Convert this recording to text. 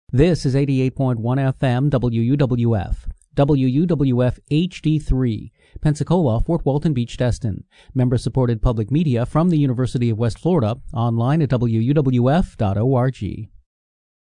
This is 88.1 FM WUWF, WUWF HD3, Pensacola, Fort Walton Beach, Destin. Member-supported public media from the University of West Florida, online at wuwf.org.